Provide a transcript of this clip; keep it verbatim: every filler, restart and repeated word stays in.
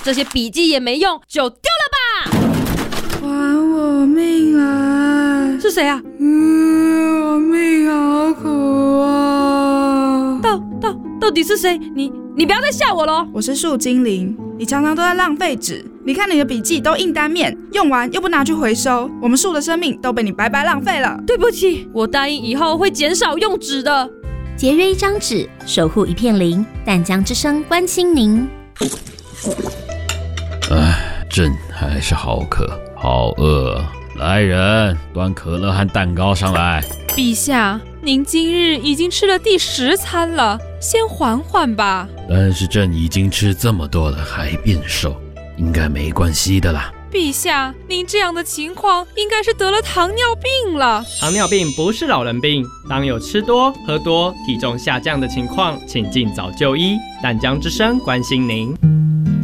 这些笔记也没用，就丢了吧！ 还我命啊！ 是谁啊？ 嗯，我命好苦啊！ 到到到底是谁？你你不要再吓我了！ 我是树精灵，你常常都在浪费纸。你看你的笔记都印单面，用完又不拿去回收，我们树的生命都被你白白浪费了。 对不起，我答应以后会减少用纸的。 节约一张纸，守护一片林。淡江之声关心您。 唉，朕还是好渴，好饿。来人，端可乐和蛋糕上来。 陛下，您今日已经吃了第十餐了，先缓缓吧。 但是朕已经吃这么多了，还变瘦，应该没关系的啦。 陛下，您这样的情况应该是得了糖尿病了。 糖尿病不是老人病，当有吃多、喝多、体重下降的情况，请尽早就医。淡江之声关心您。